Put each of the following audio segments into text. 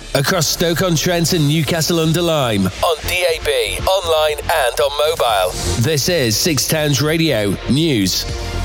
across Stoke-on-Trent and Newcastle-under-Lyme, on DAB, online and on mobile. This is Six Towns Radio News.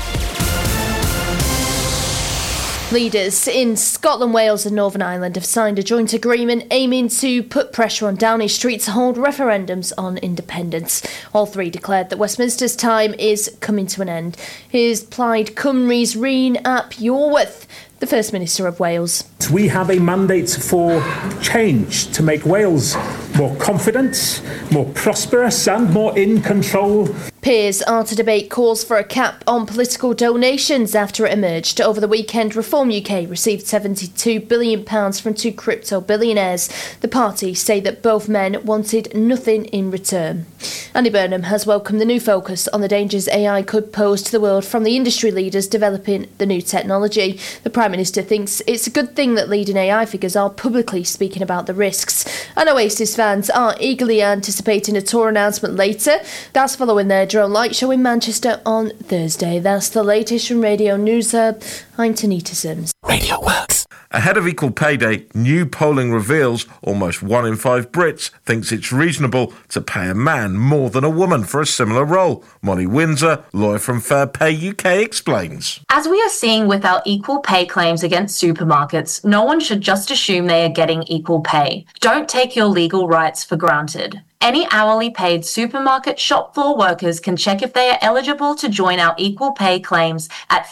Leaders in Scotland, Wales and Northern Ireland have signed a joint agreement aiming to put pressure on Downing Street to hold referendums on independence. All three declared that Westminster's time is coming to an end. Here's Plaid Cymru's Reen ap Iorwerth, the First Minister of Wales. We have a mandate for change, to make Wales more confident, more prosperous and more in control. Peers are to debate calls for a cap on political donations after it emerged over the weekend. Reform UK received £72 billion from two crypto billionaires. The party say that both men wanted nothing in return. Andy Burnham has welcomed the new focus on the dangers AI could pose to the world from the industry leaders developing the new technology. The Prime Minister thinks it's a good thing that leading AI figures are publicly speaking about the risks. And Oasis fans are eagerly anticipating a tour announcement later. That's following their Drone Light show in Manchester on Thursday. That's the latest from Radio News Hub. I'm Tanita Sims. Radio Works. Ahead of Equal Pay Day, new polling reveals almost 1 in 5 Brits thinks it's reasonable to pay a man more than a woman for a similar role. Molly Windsor, lawyer from Fair Pay UK, explains. As we are seeing with our equal pay claims against supermarkets, no one should just assume they are getting equal pay. Don't take your legal rights for granted. Any hourly paid supermarket shop floor workers can check if they are eligible to join our equal pay claims at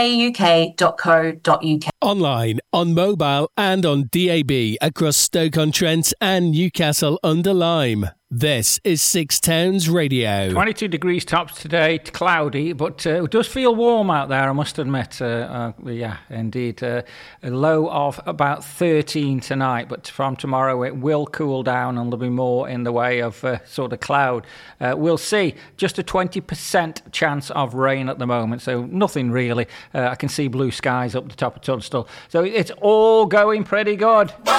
fairpayuk.co.uk. Online, on mobile and on DAB across Stoke-on-Trent and Newcastle-under-Lyme. This is Six Towns Radio. 22 degrees tops today, cloudy, but it does feel warm out there, I must admit. Yeah, indeed. A low of about 13 tonight, but from tomorrow it will cool down and there'll be more in the way of sort of cloud. We'll see. Just a 20% chance of rain at the moment, so nothing really. I can see blue skies up the top of Tunstall. So it's all going pretty good.